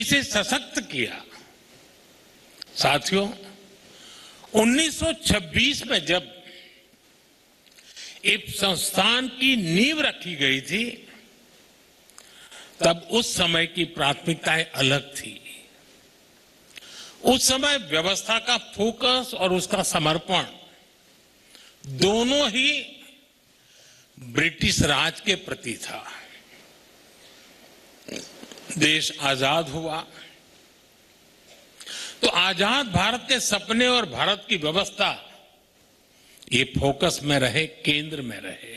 इसे सशक्त किया। साथियों, 1926 में जब इस संस्थान की नींव रखी गई थी, तब उस समय की प्राथमिकताएं अलग थी। उस समय व्यवस्था का फोकस और उसका समर्पण दोनों ही ब्रिटिश राज के प्रति था। देश आजाद हुआ तो आजाद भारत के सपने और भारत की व्यवस्था ये फोकस में रहे, केंद्र में रहे।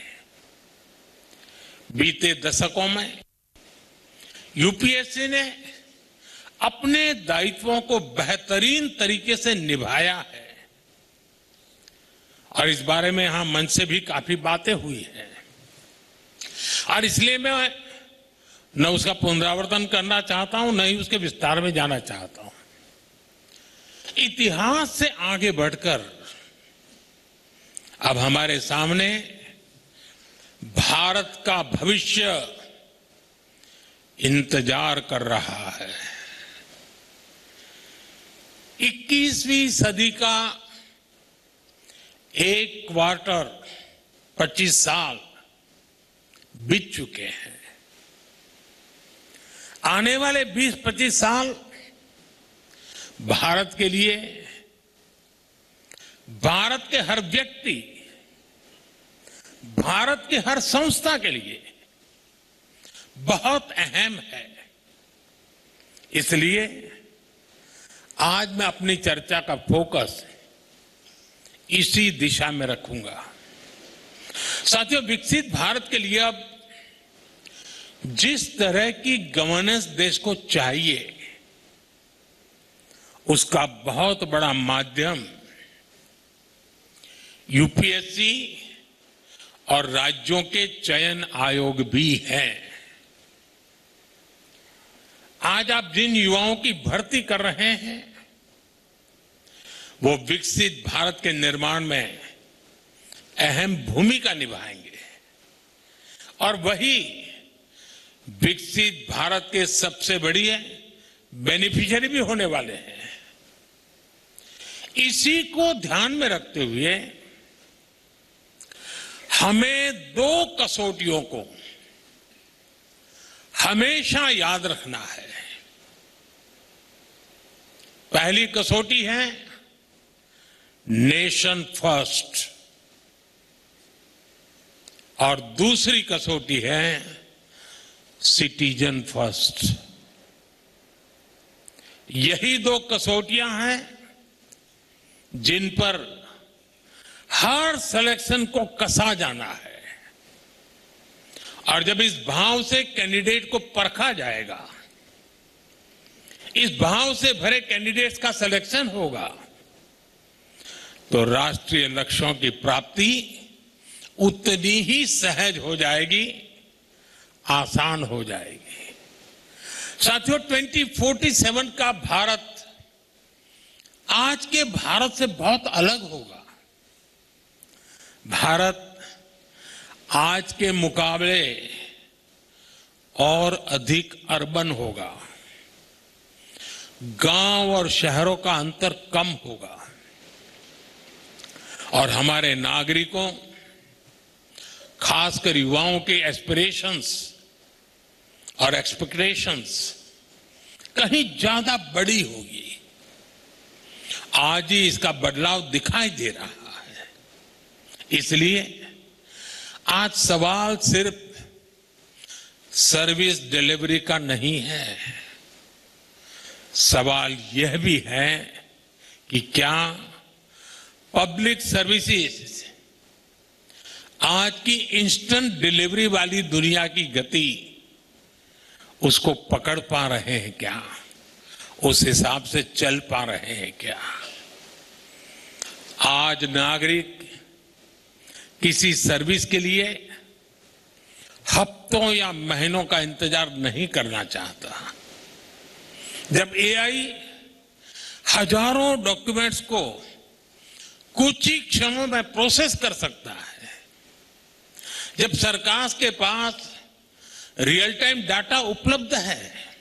बीते दशकों में यूपीएससी ने अपने दायित्वों को बेहतरीन तरीके से निभाया है और इस बारे में यहां मंच से भी काफी बातें हुई हैं और इसलिए मैं न उसका पुनरावर्तन करना चाहता हूं, न ही उसके विस्तार में जाना चाहता हूं। इतिहास से आगे बढ़कर अब हमारे सामने भारत का भविष्य इंतजार कर रहा है। 21वीं सदी का एक क्वार्टर 25 साल बीत चुके हैं। आने वाले 20-25 साल भारत के लिए, भारत के हर व्यक्ति, भारत की हर संस्था के लिए बहुत अहम है। इसलिए आज मैं अपनी चर्चा का फोकस इसी दिशा में रखूंगा। साथियों, विकसित भारत के लिए अब जिस तरह की गवर्नेंस देश को चाहिए, उसका बहुत बड़ा माध्यम यूपीएससी और राज्यों के चयन आयोग भी हैं। आज आप जिन युवाओं की भर्ती कर रहे हैं, वो विकसित भारत के निर्माण में अहम भूमिका निभाएंगे और वही विकसित भारत के सबसे बड़ी बेनिफिशियरी भी होने वाले हैं। इसी को ध्यान में रखते हुए हमें दो कसौटियों को हमेशा याद रखना है। पहली कसौटी है नेशन फर्स्ट और दूसरी कसौटी है सिटीजन फर्स्ट। यही दो कसौटियां हैं जिन पर हर सिलेक्शन को कसा जाना है और जब इस भाव से कैंडिडेट को परखा जाएगा, इस भाव से भरे कैंडिडेट्स का सिलेक्शन होगा, तो राष्ट्रीय लक्ष्यों की प्राप्ति उतनी ही सहज हो जाएगी, आसान हो जाएगी। साथियों, 2047 का भारत आज के भारत से बहुत अलग होगा। भारत आज के मुकाबले और अधिक अर्बन होगा। गांव और शहरों का अंतर कम होगा और हमारे नागरिकों, खासकर युवाओं के एस्पिरेशंस और एक्सपेक्टेशंस कहीं ज्यादा बड़ी होगी। आज ही इसका बदलाव दिखाई दे रहा है। इसलिए आज सवाल सिर्फ सर्विस डिलीवरी का नहीं है, सवाल यह भी है कि क्या पब्लिक सर्विसेज आज की इंस्टेंट डिलीवरी वाली दुनिया की गति उसको पकड़ पा रहे हैं क्या, उस हिसाब से चल पा रहे हैं क्या। आज नागरिक किसी सर्विस के लिए हफ्तों या महीनों का इंतजार नहीं करना चाहता। जब एआई हजारों डॉक्यूमेंट्स को कुछ ही क्षणों में प्रोसेस कर सकता है, जब सरकार के पास रियल टाइम डाटा उपलब्ध है,